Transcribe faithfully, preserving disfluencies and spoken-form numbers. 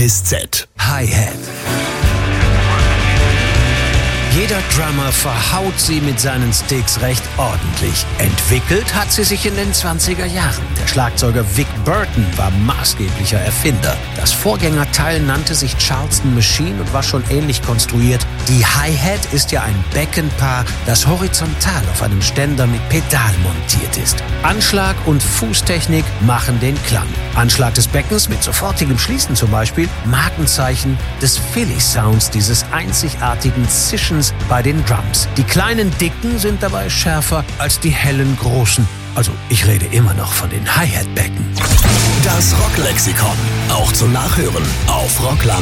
bis Z. Hi-Hat. Jeder Drummer verhaut sie mit seinen Sticks recht ordentlich. Entwickelt hat sie sich in den zwanziger Jahren. Der Schlagzeuger Vic Burton war maßgeblicher Erfinder. Das Vorgängerteil nannte sich Charleston Machine und war schon ähnlich konstruiert. Die Hi-Hat ist ja ein Beckenpaar, das horizontal auf einem Ständer mit Pedal montiert ist. Anschlag und Fußtechnik machen den Klang. Anschlag des Beckens mit sofortigem Schließen zum Beispiel, Markenzeichen des Philly Sounds, dieses einzigartigen Zischens bei den Drums. Die kleinen Dicken sind dabei schärfer als die hellen Großen. Also ich rede immer noch von den Hi-Hat-Becken. Das Rocklexikon, auch zum Nachhören auf rockland